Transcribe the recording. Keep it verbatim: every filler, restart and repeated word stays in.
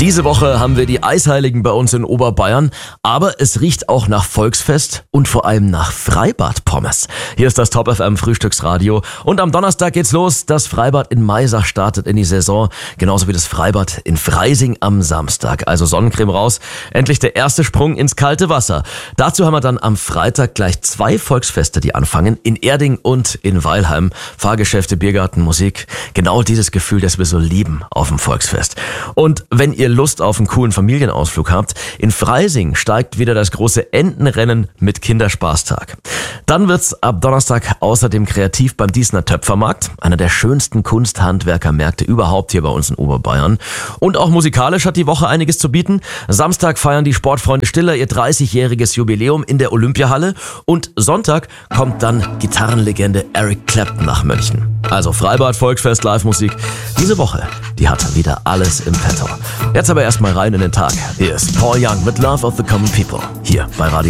Diese Woche haben wir die Eisheiligen bei uns in Oberbayern, aber es riecht auch nach Volksfest und vor allem nach Freibad-Pommes. Hier ist das Top F M Frühstücksradio und am Donnerstag geht's los. Das Freibad in Maisach startet in die Saison, genauso wie das Freibad in Freising am Samstag. Also Sonnencreme raus, endlich der erste Sprung ins kalte Wasser. Dazu haben wir dann am Freitag gleich zwei Volksfeste, die anfangen, in Erding und in Weilheim. Fahrgeschäfte, Biergarten, Musik, genau dieses Gefühl, das wir so lieben auf dem Volksfest. Und wenn ihr Lust auf einen coolen Familienausflug habt, in Freising steigt wieder das große Entenrennen mit Kinderspaßtag. Dann wird's ab Donnerstag außerdem kreativ beim Diesner Töpfermarkt, einer der schönsten Kunsthandwerkermärkte überhaupt hier bei uns in Oberbayern. Und auch musikalisch hat die Woche einiges zu bieten. Samstag feiern die Sportfreunde Stiller ihr dreißigjähriges Jubiläum in der Olympiahalle und Sonntag kommt dann Gitarrenlegende Eric Clapton nach München. Also Freibad, Volksfest, Live-Musik. Diese Woche, die hat wieder alles im Petto. Jetzt aber erstmal rein in den Tag. Hier ist Paul Young mit Love of the Common People. Hier bei Radio